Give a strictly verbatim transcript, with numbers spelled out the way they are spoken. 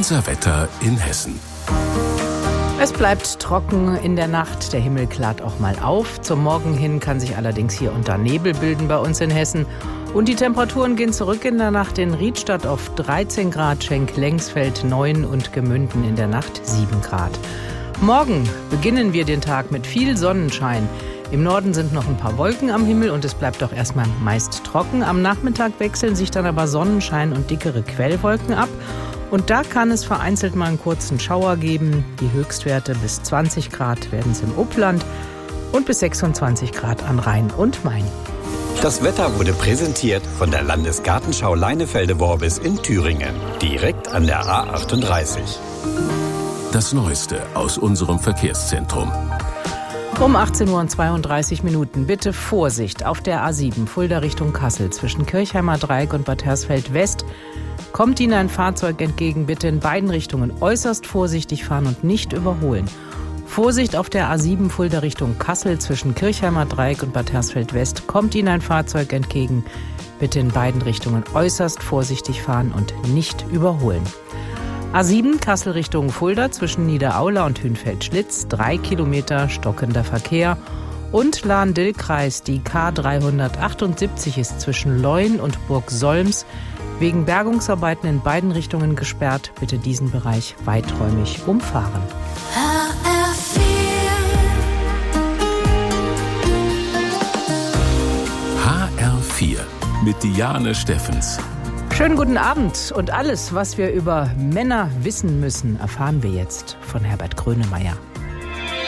Unser Wetter in Hessen. Es bleibt trocken in der Nacht, der Himmel klart auch mal auf. Zum Morgen hin kann sich allerdings hier und da Nebel bilden bei uns in Hessen. Und die Temperaturen gehen zurück in der Nacht in Riedstadt auf dreizehn Grad, Schenk-Lengsfeld neun und Gemünden in der Nacht sieben Grad. Morgen beginnen wir den Tag mit viel Sonnenschein. Im Norden sind noch ein paar Wolken am Himmel und es bleibt auch erstmal meist trocken. Am Nachmittag wechseln sich dann aber Sonnenschein und dickere Quellwolken ab. Und da kann es vereinzelt mal einen kurzen Schauer geben. Die Höchstwerte bis zwanzig Grad werden es im Upland und bis sechsundzwanzig Grad an Rhein und Main. Das Wetter wurde präsentiert von der Landesgartenschau Leinefelde-Worbis in Thüringen, direkt an der A achtunddreißig. Das Neueste aus unserem Verkehrszentrum. Um achtzehn Uhr und zweiunddreißig Minuten. Bitte Vorsicht auf der A sieben, Fulda Richtung Kassel, zwischen Kirchheimer Dreieck und Bad Hersfeld West. Kommt Ihnen ein Fahrzeug entgegen, bitte in beiden Richtungen äußerst vorsichtig fahren und nicht überholen. Vorsicht auf der A sieben, Fulda Richtung Kassel, zwischen Kirchheimer Dreieck und Bad Hersfeld West. Kommt Ihnen ein Fahrzeug entgegen, bitte in beiden Richtungen äußerst vorsichtig fahren und nicht überholen. A sieben, Kassel Richtung Fulda, zwischen Niederaula und Hünfeld-Schlitz, drei Kilometer stockender Verkehr. Und Lahn-Dill-Kreis, die K dreihundertachtundsiebzig ist zwischen Leun und Burg Solms wegen Bergungsarbeiten in beiden Richtungen gesperrt. Bitte diesen Bereich weiträumig umfahren. H R vier mit Diane Steffens. Schönen guten Abend und alles, was wir über Männer wissen müssen, erfahren wir jetzt von Herbert Grönemeyer.